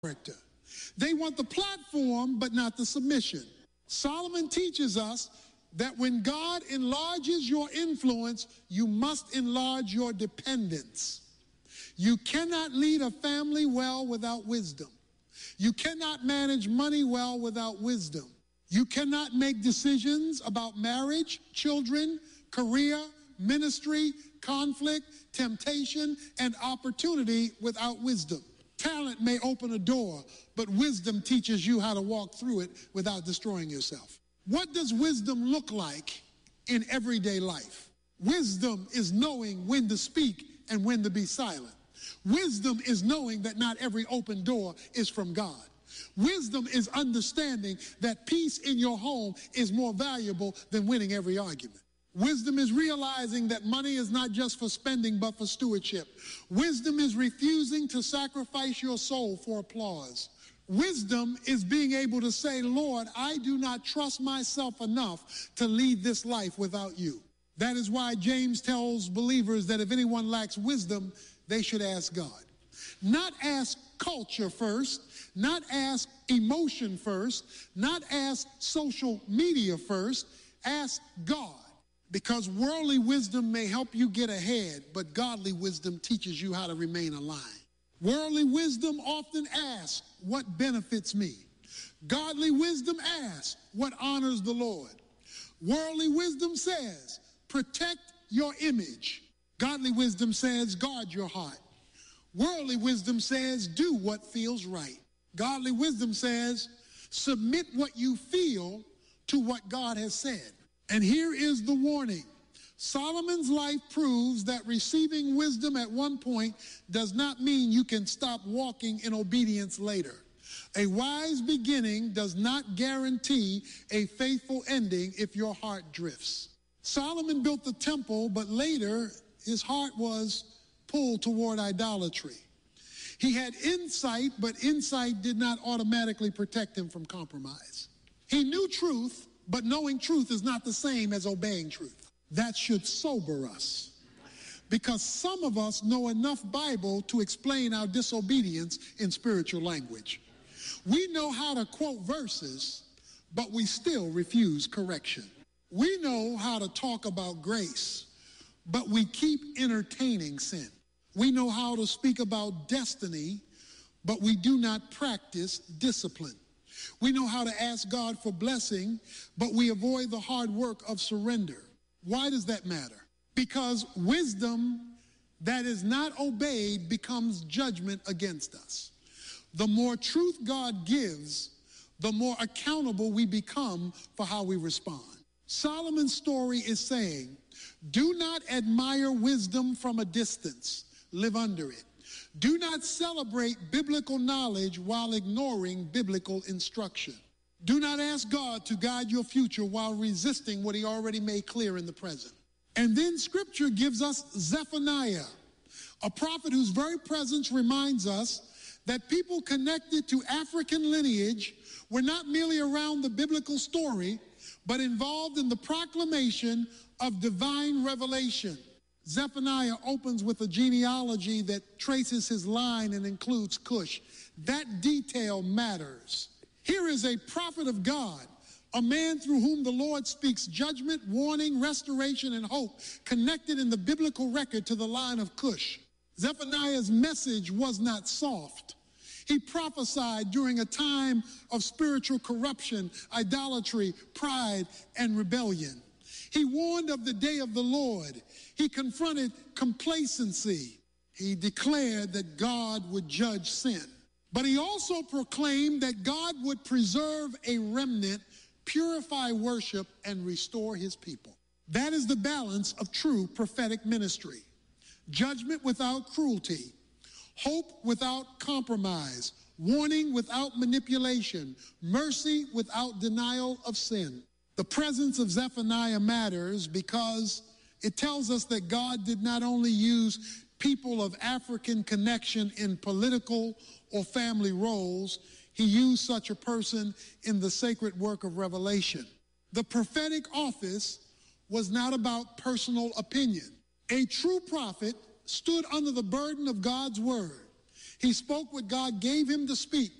character. They want the platform, but not the submission. Solomon teaches us that when God enlarges your influence, you must enlarge your dependence. You cannot lead a family well without wisdom. You cannot manage money well without wisdom. You cannot make decisions about marriage, children, career, ministry, conflict, temptation, and opportunity without wisdom. Talent may open a door, but wisdom teaches you how to walk through it without destroying yourself. What does wisdom look like in everyday life? Wisdom is knowing when to speak and when to be silent. Wisdom is knowing that not every open door is from God. Wisdom is understanding that peace in your home is more valuable than winning every argument. Wisdom is realizing that money is not just for spending, but for stewardship. Wisdom is refusing to sacrifice your soul for applause. Wisdom is being able to say, Lord, I do not trust myself enough to lead this life without you. That is why James tells believers that if anyone lacks wisdom, they should ask God. Not ask culture first, not ask emotion first, not ask social media first, ask God. Because worldly wisdom may help you get ahead, but godly wisdom teaches you how to remain aligned. Worldly wisdom often asks, what benefits me? Godly wisdom asks, what honors the Lord? Worldly wisdom says, protect your image. Godly wisdom says, guard your heart. Worldly wisdom says, do what feels right. Godly wisdom says, submit what you feel to what God has said. And here is the warning. Solomon's life proves that receiving wisdom at one point does not mean you can stop walking in obedience later. A wise beginning does not guarantee a faithful ending if your heart drifts. Solomon built the temple, but later his heart was pulled toward idolatry. He had insight, but insight did not automatically protect him from compromise. He knew truth, but knowing truth is not the same as obeying truth. That should sober us, because some of us know enough Bible to explain our disobedience in spiritual language. We know how to quote verses, but we still refuse correction. We know how to talk about grace, but we keep entertaining sin. We know how to speak about destiny, but we do not practice discipline. We know how to ask God for blessing, but we avoid the hard work of surrender. Why does that matter? Because wisdom that is not obeyed becomes judgment against us. The more truth God gives, the more accountable we become for how we respond. Solomon's story is saying, do not admire wisdom from a distance. Live under it. Do not celebrate biblical knowledge while ignoring biblical instruction. Do not ask God to guide your future while resisting what he already made clear in the present. And then scripture gives us Zephaniah, a prophet whose very presence reminds us that people connected to African lineage were not merely around the biblical story, but involved in the proclamation of divine revelation. Zephaniah opens with a genealogy that traces his line and includes Cush. That detail matters. Here is a prophet of God, a man through whom the Lord speaks judgment, warning, restoration, and hope, connected in the biblical record to the line of Cush. Zephaniah's message was not soft. He prophesied during a time of spiritual corruption, idolatry, pride, and rebellion. He warned of the day of the Lord. He confronted complacency. He declared that God would judge sin. But he also proclaimed that God would preserve a remnant, purify worship, and restore his people. That is the balance of true prophetic ministry. Judgment without cruelty, hope without compromise, warning without manipulation, mercy without denial of sin. The presence of Zephaniah matters because it tells us that God did not only use people of African connection in political or family roles, he used such a person in the sacred work of revelation. The prophetic office was not about personal opinion. A true prophet stood under the burden of God's word. He spoke what God gave him to speak.